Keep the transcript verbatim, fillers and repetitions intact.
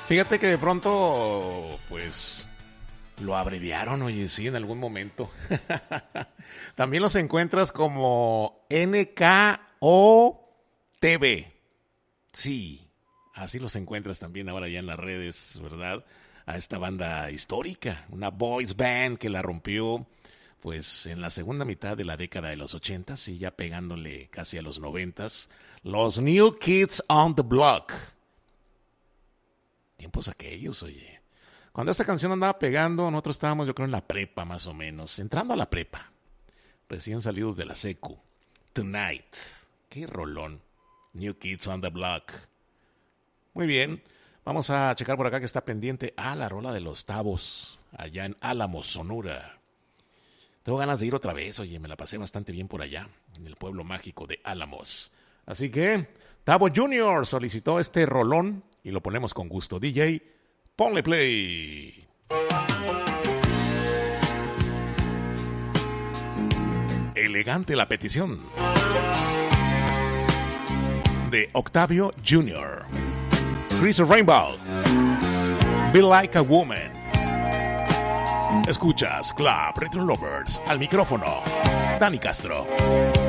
Fíjate que de pronto, pues, lo abreviaron, oye, sí, en algún momento. También los encuentras como N K O T V. Sí, así los encuentras también ahora ya en las redes, ¿verdad? A esta banda histórica, una boys band que la rompió, pues, en la segunda mitad de la década de los ochentas y ya pegándole casi a los noventas. Los New Kids on the Block. Tiempos aquellos, oye. Cuando esta canción andaba pegando, nosotros estábamos, yo creo, en la prepa, más o menos. Entrando a la prepa. Recién salidos de la secu. Tonight. Qué rolón. New Kids on the Block. Muy bien. Vamos a checar por acá que está pendiente. Ah, la rola de los Tavos. Allá en Álamos, Sonora. Tengo ganas de ir otra vez, oye. Me la pasé bastante bien por allá. En el pueblo mágico de Álamos. Así que, Tavo junior solicitó este rolón. Y lo ponemos con gusto. D J, ponle play. Elegante la petición de Octavio junior Chris Rainbow, Be Like a Woman. Escuchas Club Retro Lovers. Al micrófono, Dani Castro.